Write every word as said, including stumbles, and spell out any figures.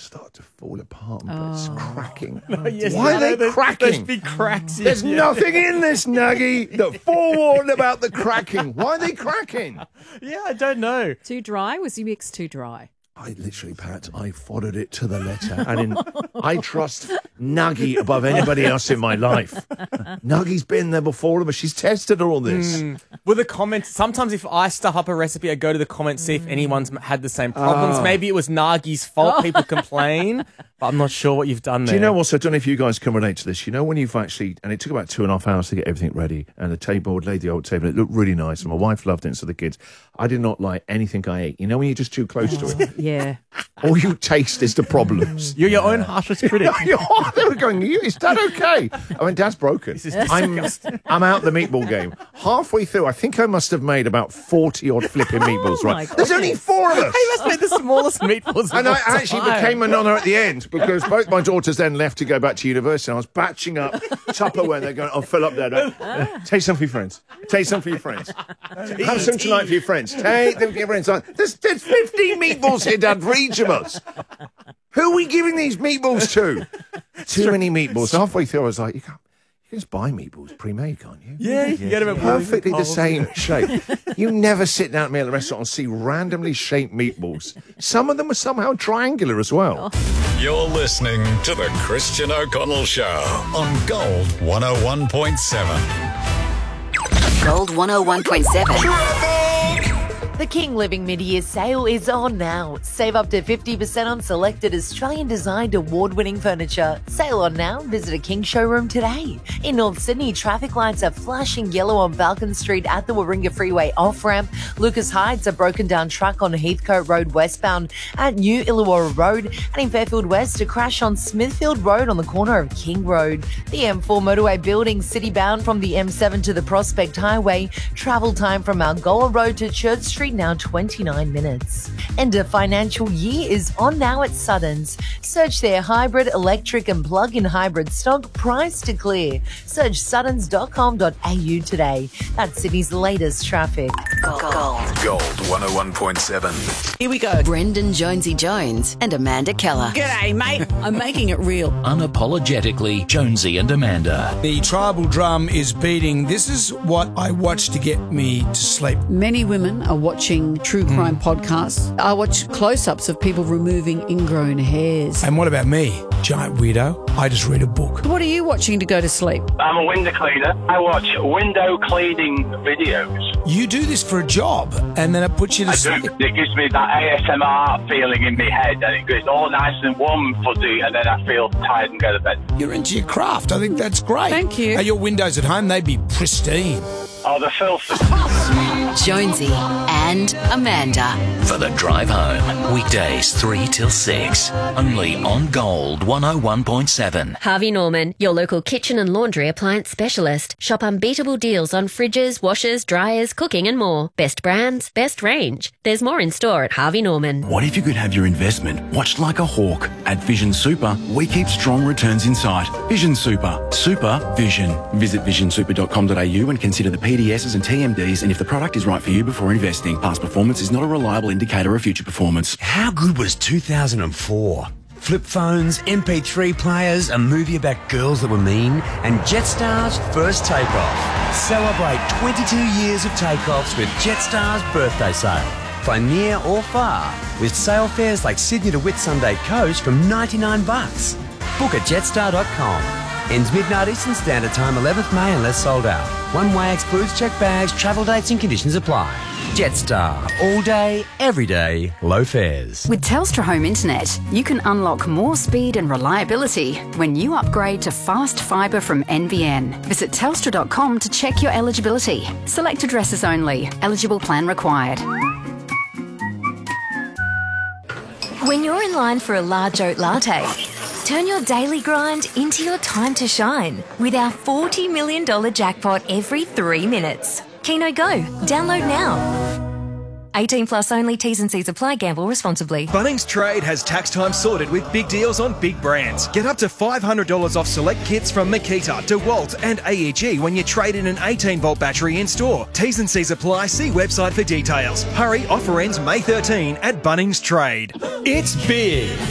start to fall apart, but oh. it's cracking. Oh, yes, Why are they there's, cracking? There's big cracks in There's you. nothing in this nuggie that forewarned about the cracking. Why are they cracking? Yeah, I don't know. Too dry? Was your mix too dry? I literally, Pat, I followed it to the letter. And in, I trust Nuggie above anybody else in my life. Nuggie's been there before, but she's tested all this. Mm. Well, the comments, sometimes if I stuff up a recipe, I go to the comments, see if anyone's had the same problems. Oh. Maybe it was Nagi's fault. People complain, but I'm not sure what you've done there. Do you know also, I don't know if you guys can relate to this. You know when you've actually, and it took about two and a half hours to get everything ready, and the table, laid the old table, it looked really nice, and my wife loved it, and so the kids. I did not like anything I ate. You know when you're just too close to it? Yeah. All you taste is the problems. You're your own harshest critic. They were going, is that okay? I mean, Dad's broken. This is I'm, I'm out the meatball game. Halfway through, I think I must have made about forty-odd flipping meatballs, Oh right? my There's only four of us. Hey, let's make the smallest meatballs. And of I all actually time. became a nonna at the end because both my daughters then left to go back to university. And I was batching up Tupperware and they're going, I'll fill up there. Don't. Take some for your friends. Take some for your friends. Have some tonight for your friends. Take them for your friends. There's, there's fifteen meatballs here, Dad, for each of us. Who are we giving these meatballs to? Too many meatballs. Halfway through, I was like, you can't. You can just buy meatballs pre-made, can't you? Yeah, you can get them at perfectly the Woolies. same shape. You never sit down at me at a restaurant and see randomly shaped meatballs. Some of them are somehow triangular as well. You're listening to the Christian O'Connell Show on Gold one oh one point seven. Gold one oh one point seven. The King Living Mid-Year Sale is on now. Save up to fifty percent on selected Australian-designed award-winning furniture. Sale on now. Visit a King showroom today. In North Sydney, traffic lights are flashing yellow on Falcon Street at the Warringah Freeway off-ramp. Lucas Heights, a broken-down truck on Heathcote Road westbound at New Illawarra Road. And in Fairfield West, a crash on Smithfield Road on the corner of King Road. The M four motorway building city-bound from the M seven to the Prospect Highway. Travel time from Algoa Road to Church Street now twenty-nine minutes. End of financial year is on now at Suttons. Search their hybrid, electric and plug-in hybrid stock, price to clear. Search suttons dot com dot a u today. That's Sydney's latest traffic. Gold. Gold one oh one point seven. Here we go. Brendan Jonesy Jones and Amanda Keller. G'day, mate. I'm making it real. Unapologetically, Jonesy and Amanda. The tribal drum is beating. This is what I watch to get me to sleep. Many women are watching true crime Mm. podcasts. I watch close-ups of people removing ingrown hairs. And what about me? Giant weirdo. I just read a book. What are you watching to go to sleep? I'm a window cleaner. I watch window cleaning videos. You do this for a job, and then it puts you to I sleep. do. It gives me that A S M R feeling in my head, and it goes all nice and warm and fuzzy, and then I feel tired and go to bed. You're into your craft. I think that's great. Thank you. Are your windows at home? They'd be pristine. Oh, the filthy. Jonesy and Amanda. For the drive home, weekdays three till six, only on Gold one oh one point seven. Harvey Norman, your local kitchen and laundry appliance specialist. Shop unbeatable deals on fridges, washers, dryers, cooking and more. Best brands, best range. There's more in store at Harvey Norman. What if you could have your investment watched like a hawk? At Vision Super, we keep strong returns in sight. Vision Super. Super Vision. Visit vision super dot com dot a u and consider the P D Ss and T M Ds and if the product is right for you before investing. Past performance is not a reliable indicator of future performance. How good was two thousand four? Flip phones, M P three players, a movie about girls that were mean, and Jetstar's first takeoff. Celebrate twenty-two years of takeoffs with Jetstar's birthday sale. Fly near or far with sale fares like Sydney to Whitsunday Coast from ninety-nine bucks. Book at jetstar dot com. Ends midnight Eastern Standard Time, eleventh May unless sold out. One way excludes checked bags, travel dates and conditions apply. Jetstar. All day, every day, low fares. With Telstra Home Internet, you can unlock more speed and reliability when you upgrade to fast fibre from N B N. Visit telstra dot com to check your eligibility. Select addresses only. Eligible plan required. When you're in line for a large oat latte, turn your daily grind into your time to shine with our forty million dollars jackpot every three minutes. Keno Go. Download now. eighteen plus only. T's and C's apply. Gamble responsibly. Bunnings Trade has tax time sorted with big deals on big brands. Get up to five hundred dollars off select kits from Makita, DeWalt and A E G when you trade in an eighteen volt battery in store. T's and C's apply. See website for details. Hurry, offer ends May thirteenth at Bunnings Trade. It's big.